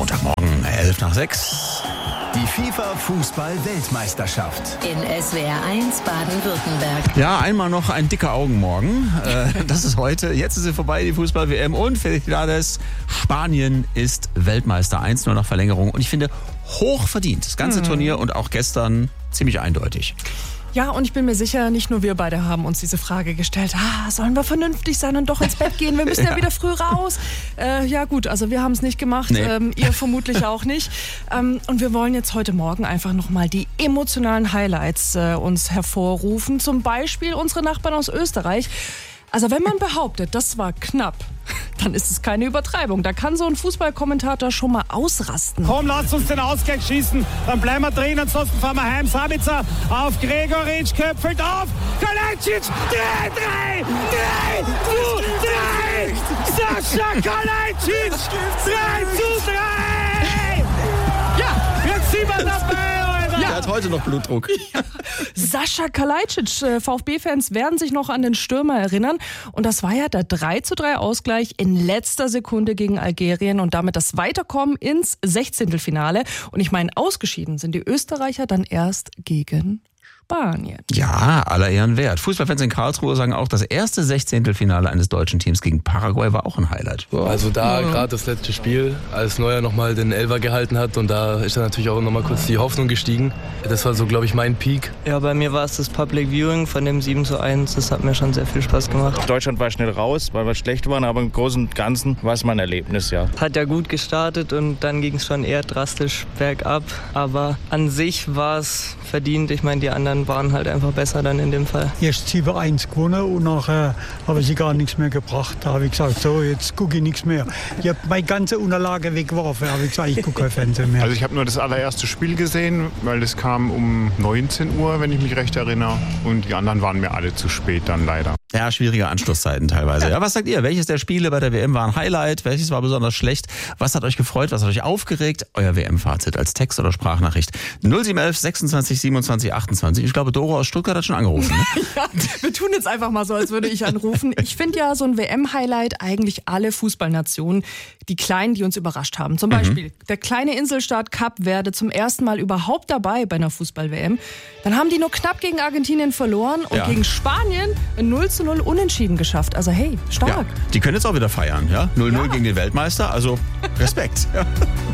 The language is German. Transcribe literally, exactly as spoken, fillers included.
Montagmorgen, elf nach sechs. Die FIFA-Fußball-Weltmeisterschaft. In S W R eins Baden-Württemberg. Ja, einmal noch ein dicker Augenmorgen. Äh, das ist heute. Jetzt ist sie vorbei, die Fußball-W M. Und Felicidades, Spanien ist Weltmeister. eins null nach Verlängerung. Und ich finde, hoch verdient. Das ganze mhm. Turnier und auch gestern ziemlich eindeutig. Ja, und ich bin mir sicher, nicht nur wir beide haben uns diese Frage gestellt. Ah, sollen wir vernünftig sein und doch ins Bett gehen? Wir müssen ja, ja wieder früh raus. Äh, ja gut, also wir haben es nicht gemacht. Nee. Ähm, ihr vermutlich auch nicht. Ähm, und wir wollen jetzt heute Morgen einfach nochmal die emotionalen Highlights äh, uns hervorrufen. Zum Beispiel unsere Nachbarn aus Österreich. Also wenn man behauptet, das war knapp, dann ist es keine Übertreibung. Da kann so ein Fußballkommentator schon mal ausrasten. Komm, lass uns den Ausgleich schießen. Dann bleiben wir drin, ansonsten fahren wir heim. Sabitzer auf Gregoritsch, köpfelt auf. Kalajdzic, drei, drei, drei, zu drei. Sascha Kalajdzic, drei zu drei. Ja, jetzt sind wir dabei. Ja. Er hat heute noch Blutdruck. Ja. Sascha Kalajdzic, VfB-Fans werden sich noch an den Stürmer erinnern. Und das war ja der drei zu drei Ausgleich in letzter Sekunde gegen Algerien und damit das Weiterkommen ins Sechzehntelfinale. Und ich meine, ausgeschieden sind die Österreicher dann erst gegen Spanien. Ja, aller Ehren wert. Fußballfans in Karlsruhe sagen auch, das erste Sechzehntelfinale eines deutschen Teams gegen Paraguay war auch ein Highlight. Wow. Also da ja. gerade das letzte Spiel, als Neuer nochmal den Elfer gehalten hat und da ist dann natürlich auch nochmal kurz die Hoffnung gestiegen. Das war so, glaube ich, mein Peak. Ja, bei mir war es das Public Viewing von dem sieben zu eins. Das hat mir schon sehr viel Spaß gemacht. Deutschland war schnell raus, weil wir schlecht waren, aber im Großen und Ganzen war es mein Erlebnis, ja. Hat ja gut gestartet und dann ging es schon eher drastisch bergab. Aber an sich war es verdient. Ich meine, die anderen waren halt einfach besser dann in dem Fall. Erst sieben eins gewonnen und nachher haben sie gar nichts mehr gebracht. Da habe ich gesagt, so, jetzt gucke ich nichts mehr. Ich habe meine ganze Unterlage weggeworfen. Da habe ich gesagt, ich gucke kein Fernsehen mehr. Also ich habe nur das allererste Spiel gesehen, weil das kam um neunzehn Uhr, wenn ich mich recht erinnere. Und die anderen waren mir alle zu spät dann leider. Ja, schwierige Anschlusszeiten teilweise. Ja, was sagt ihr? Welches der Spiele bei der W M war ein Highlight? Welches war besonders schlecht? Was hat euch gefreut? Was hat euch aufgeregt? Euer W M-Fazit als Text- oder Sprachnachricht. null sieben elf sechsundzwanzig siebenundzwanzig achtundzwanzig. Ich glaube, Doro aus Stuttgart hat schon angerufen. Ne? Ja, wir tun jetzt einfach mal so, als würde ich anrufen. Ich finde ja so ein W M-Highlight eigentlich alle Fußballnationen, die Kleinen, die uns überrascht haben. Zum Beispiel mhm. der kleine Inselstaat Kap Verde zum ersten Mal überhaupt dabei bei einer Fußball-W M. Dann haben die nur knapp gegen Argentinien verloren und ja. gegen Spanien ein null zu null Unentschieden geschafft. Also hey, stark. Ja, die können jetzt auch wieder feiern. Ja? null null ja. gegen den Weltmeister, also Respekt. Ja.